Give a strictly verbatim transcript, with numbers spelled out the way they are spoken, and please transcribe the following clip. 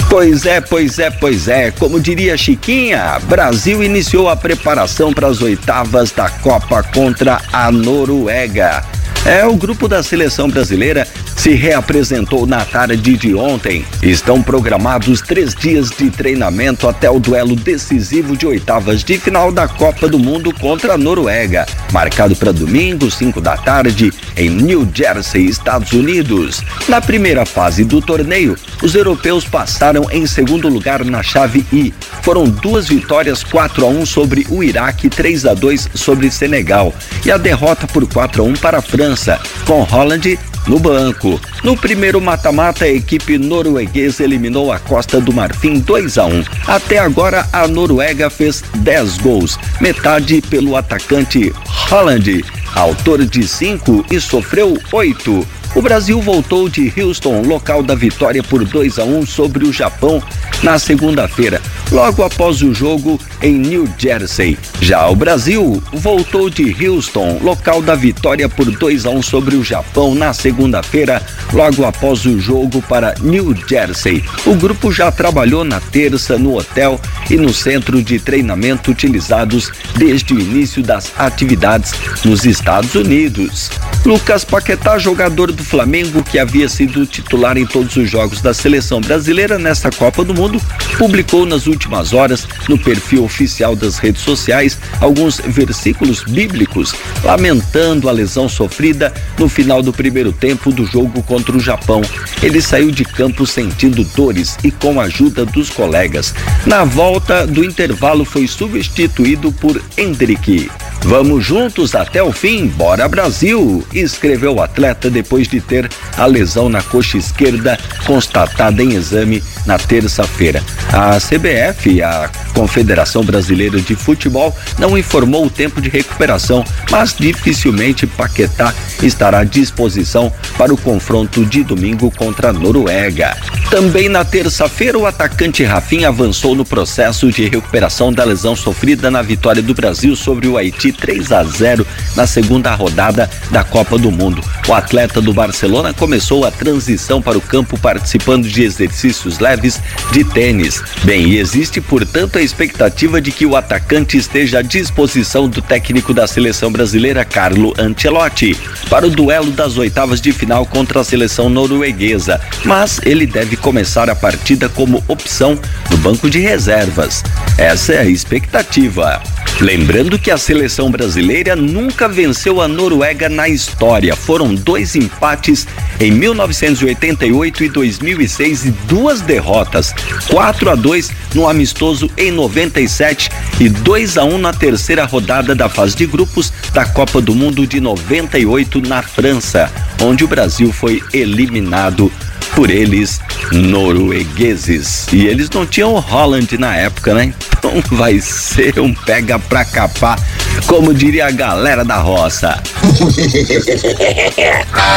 Pois é, pois é, pois é. Como diria Chiquinha, Brasil iniciou a preparação para as oitavas da Copa contra a Noruega. É, o grupo da seleção brasileira se reapresentou na tarde de ontem. Estão programados três dias de treinamento até o duelo decisivo de oitavas de final da Copa do Mundo contra a Noruega, marcado para domingo, cinco da tarde, em New Jersey, Estados Unidos. Na primeira fase do torneio, os europeus passaram em segundo lugar na chave I. Foram duas vitórias, quatro a um sobre o Iraque, três a dois sobre Senegal, e a derrota por quatro a um para a França, com Haaland no banco. No primeiro mata-mata, a equipe norueguesa eliminou a Costa do Marfim dois a um. Até agora, a Noruega fez dez gols, metade pelo atacante Haaland, autor de cinco, e sofreu oito. O Brasil voltou de Houston, local da vitória por dois a um sobre o Japão, na segunda-feira, logo após o jogo em New Jersey. Já o Brasil voltou de Houston, local da vitória por dois a um sobre o Japão, na segunda-feira, logo após o jogo para New Jersey. O grupo já trabalhou na terça no hotel e no centro de treinamento utilizados desde o início das atividades nos Estados Unidos. Lucas Paquetá, jogador do Flamengo, que havia sido titular em todos os jogos da seleção brasileira nesta Copa do Mundo, publicou nas últimas horas no perfil oficial das redes sociais alguns versículos bíblicos, lamentando a lesão sofrida no final do primeiro tempo do jogo contra o Japão. Ele saiu de campo sentindo dores e com a ajuda dos colegas. Na volta do intervalo foi substituído por Endrick. Vamos juntos até o fim, bora Brasil, escreveu o atleta depois de ter a lesão na coxa esquerda constatada em exame na terça-feira. A C B F, a Confederação Brasileira de Futebol, não informou o tempo de recuperação, mas dificilmente Paquetá estará à disposição para o confronto de domingo contra a Noruega. Também na terça-feira, o atacante Rafinha avançou no processo de recuperação da lesão sofrida na vitória do Brasil sobre o Haiti três a zero na segunda rodada da Copa do Mundo. O atleta do Barcelona começou a transição para o campo participando de exercícios leves de tênis. Bem, e existe, portanto, a expectativa de que o atacante esteja à disposição do técnico da seleção brasileira, Carlo Ancelotti, para o duelo das oitavas de final contra a seleção norueguesa, mas ele deve começar a partida como opção no banco de reservas. Essa é a expectativa. Lembrando que a seleção brasileira nunca venceu a Noruega na história. Foram dois empates em mil novecentos e oitenta e oito e dois mil e seis e duas derrotas, quatro a dois no amistoso em noventa e sete e dois a um na terceira rodada da fase de grupos da Copa do Mundo de noventa e oito na França, onde o Brasil foi eliminado por eles, noruegueses. E eles não tinham o Haaland na época, né? Então vai ser um pega pra capar, como diria a galera da roça.